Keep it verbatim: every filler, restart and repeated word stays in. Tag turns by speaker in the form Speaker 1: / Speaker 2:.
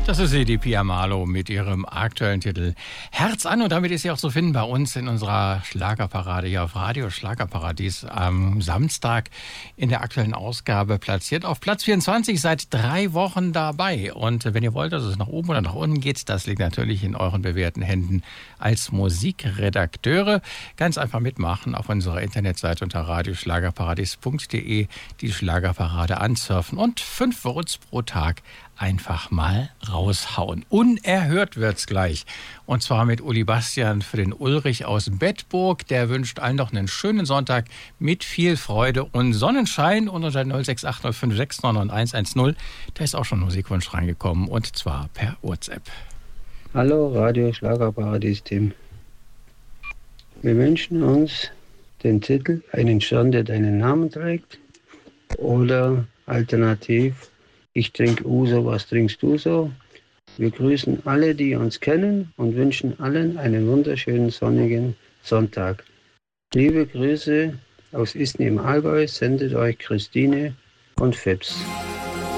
Speaker 1: Das ist Edi Piamalo mit ihrem aktuellen Titel Herz an. Und damit ist sie auch zu finden bei uns in unserer Schlagerparade hier auf Radio Schlagerparadies am Samstag in der aktuellen Ausgabe platziert. Auf Platz vierundzwanzig, seit drei Wochen dabei. Und wenn ihr wollt, dass es nach oben oder nach unten geht, das liegt natürlich in euren bewährten Händen als Musikredakteure. Ganz einfach mitmachen auf unserer Internetseite unter radioschlagerparadies punkt de, die Schlagerparade ansurfen und fünf Votes pro Tag einfach mal raushauen. Unerhört wird's gleich. Und zwar mit Uli Bastian für den Ulrich aus Bedburg. Der wünscht allen noch einen schönen Sonntag mit viel Freude und Sonnenschein. Und unter null sechs acht null fünf sechs neun neun eins eins null, da ist auch schon ein Musikwunsch reingekommen. Und zwar per WhatsApp.
Speaker 2: Hallo, Radio Schlagerparadies Team. Wir wünschen uns den Titel Einen Stern, der deinen Namen trägt. Oder alternativ Ich trinke Uso, was trinkst du so? Wir grüßen alle, die uns kennen und wünschen allen einen wunderschönen sonnigen Sonntag. Liebe Grüße aus Isny im Allgäu sendet euch Christine und Fips.